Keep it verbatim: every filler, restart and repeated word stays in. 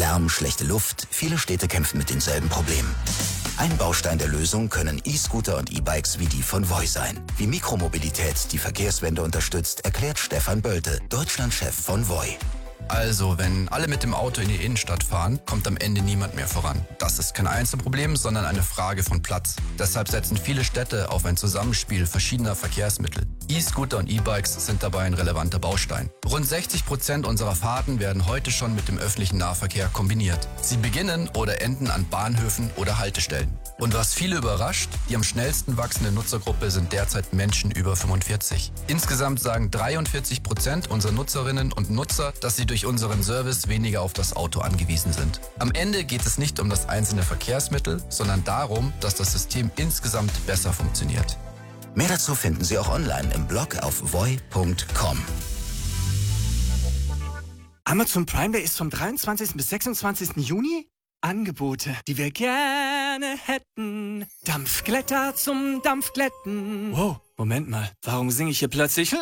Lärm, schlechte Luft, viele Städte kämpfen mit denselben Problemen. Ein Baustein der Lösung können E-Scooter und E-Bikes wie die von Voi sein. Wie Mikromobilität die Verkehrswende unterstützt, erklärt Stefan Bölte, Deutschlandchef von Voi. Also, wenn alle mit dem Auto in die Innenstadt fahren, kommt am Ende niemand mehr voran. Das ist kein Einzelproblem, sondern eine Frage von Platz. Deshalb setzen viele Städte auf ein Zusammenspiel verschiedener Verkehrsmittel. E-Scooter und E-Bikes sind dabei ein relevanter Baustein. Rund sechzig Prozent unserer Fahrten werden heute schon mit dem öffentlichen Nahverkehr kombiniert. Sie beginnen oder enden an Bahnhöfen oder Haltestellen. Und was viele überrascht, die am schnellsten wachsende Nutzergruppe sind derzeit Menschen über fünfundvierzig. Insgesamt sagen dreiundvierzig Prozent unserer Nutzerinnen und Nutzer, dass sie durch unseren Service weniger auf das Auto angewiesen sind. Am Ende geht es nicht um das einzelne Verkehrsmittel, sondern darum, dass das System insgesamt besser funktioniert. Mehr dazu finden Sie auch online im Blog auf voi punkt com. Amazon Prime Day ist vom dreiundzwanzigsten bis sechsundzwanzigsten Juni. Angebote, die wir gerne hätten. Dampfglätter zum Dampfglätten. Wow, Moment mal, warum singe ich hier plötzlich